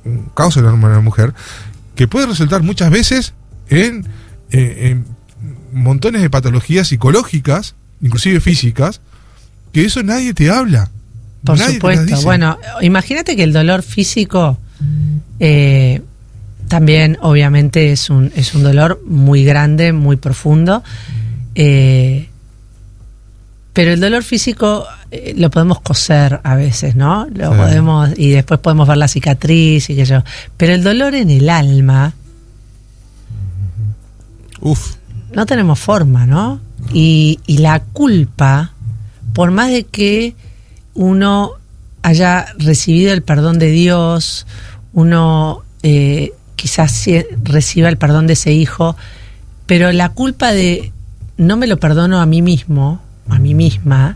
causa el hormona de la mujer, que puede resultar muchas veces en montones de patologías psicológicas, inclusive físicas, que eso nadie te habla. Por supuesto. Bueno, imagínate que el dolor físico también obviamente es un dolor muy grande, muy profundo, pero el dolor físico lo podemos coser a veces, ¿no? Lo podemos, y después podemos ver la cicatriz y aquello. Pero el dolor en el alma, no tenemos forma, ¿no? Y la culpa, por más de que uno haya recibido el perdón de Dios, uno quizás reciba el perdón de ese hijo, pero la culpa de no me lo perdono a mí mismo, a mí misma,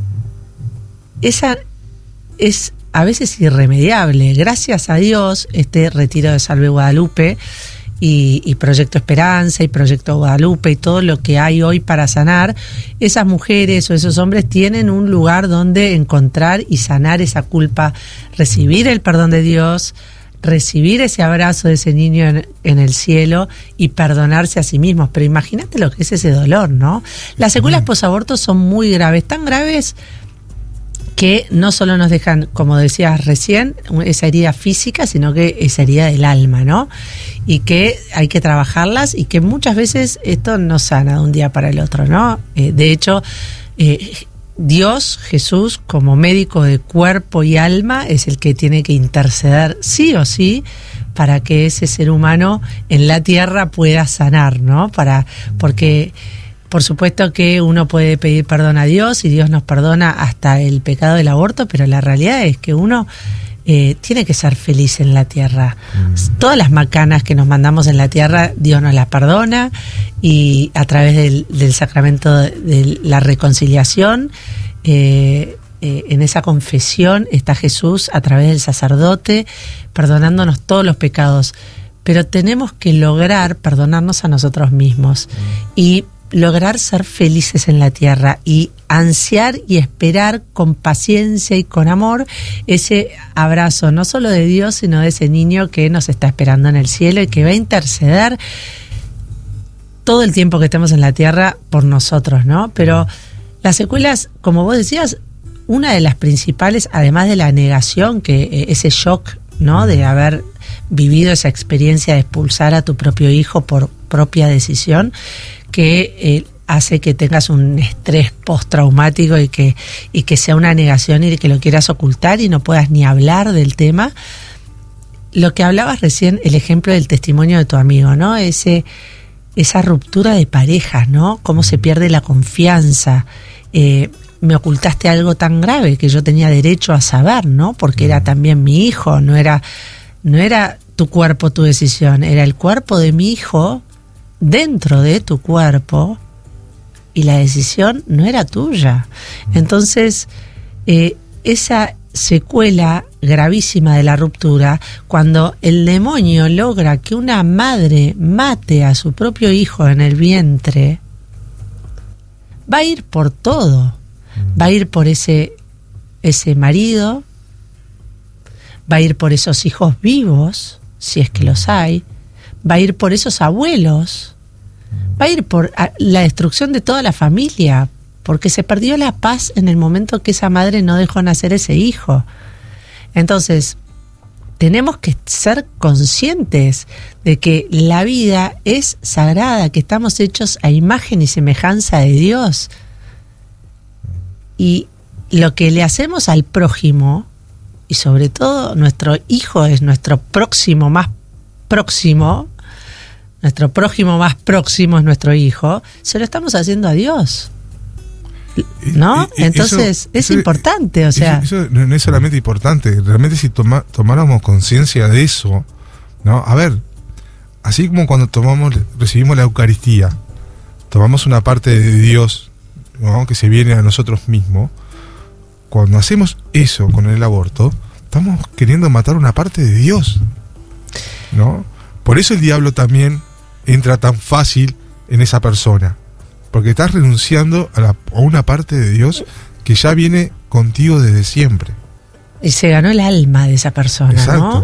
esa es a veces irremediable. Gracias a Dios, este retiro de Salve Guadalupe y Proyecto Esperanza y Proyecto Guadalupe y todo lo que hay hoy para sanar, esas mujeres o esos hombres tienen un lugar donde encontrar y sanar esa culpa, recibir el perdón de Dios, recibir ese abrazo de ese niño en el cielo y perdonarse a sí mismos. Pero imagínate lo que es ese dolor, ¿no? Las secuelas posaborto son muy graves, tan graves que no solo nos dejan, como decías recién, esa herida física, sino que esa herida del alma, ¿no? Y que hay que trabajarlas y que muchas veces esto no sana de un día para el otro, ¿no? De hecho, Dios, Jesús, como médico de cuerpo y alma, es el que tiene que interceder sí o sí para que ese ser humano en la tierra pueda sanar, ¿no? Porque por supuesto que uno puede pedir perdón a Dios y Dios nos perdona hasta el pecado del aborto, pero la realidad es que uno tiene que ser feliz en la tierra. Todas las macanas que nos mandamos en la tierra, Dios nos las perdona, y a través del sacramento de la reconciliación, en esa confesión está Jesús a través del sacerdote perdonándonos todos los pecados. Pero tenemos que lograr perdonarnos a nosotros mismos y lograr ser felices en la tierra y ansiar y esperar con paciencia y con amor ese abrazo, no solo de Dios, sino de ese niño que nos está esperando en el cielo y que va a interceder todo el tiempo que estemos en la tierra por nosotros, ¿no? Pero las secuelas, como vos decías, una de las principales, además de la negación, que ese shock, ¿no? De haber vivido esa experiencia de expulsar a tu propio hijo por propia decisión, que hace que tengas un estrés postraumático y que sea una negación y que lo quieras ocultar y no puedas ni hablar del tema. Lo que hablabas recién, el ejemplo del testimonio de tu amigo, ¿no? Esa ruptura de parejas, ¿no? Cómo se pierde la confianza. Me ocultaste algo tan grave que yo tenía derecho a saber, ¿no? Porque era también mi hijo, no era tu cuerpo, tu decisión, era el cuerpo de mi hijo dentro de tu cuerpo y la decisión no era tuya. Entonces, esa secuela gravísima de la ruptura, cuando el demonio logra que una madre mate a su propio hijo en el vientre, va a ir por todo. Va a ir por ese marido, va a ir por esos hijos vivos, si es que los hay, va a ir por esos abuelos, va a ir por la destrucción de toda la familia, porque se perdió la paz en el momento que esa madre no dejó nacer ese hijo. Entonces, tenemos que ser conscientes de que la vida es sagrada, que estamos hechos a imagen y semejanza de Dios. Y lo que le hacemos al prójimo, y sobre todo nuestro hijo es nuestro próximo más próximo, nuestro prójimo más próximo es nuestro hijo, se lo estamos haciendo a Dios, ¿no? Entonces eso, es importante, o sea... Eso no es solamente importante, realmente si tomáramos conciencia de eso, ¿no? A ver, así como cuando recibimos la Eucaristía, tomamos una parte de Dios, ¿no? Que se viene a nosotros mismos. Cuando hacemos eso con el aborto, estamos queriendo matar una parte de Dios, ¿no? Por eso el diablo también entra tan fácil en esa persona, porque estás renunciando a una parte de Dios que ya viene contigo desde siempre. Y se ganó el alma de esa persona. Exacto. ¿No?